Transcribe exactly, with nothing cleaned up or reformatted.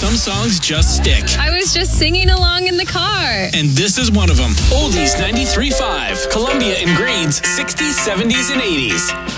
Some songs just stick. I was just singing along in the car. And this is one of them. Oldies ninety-three point five. Columbia and Green's sixties, seventies, and eighties.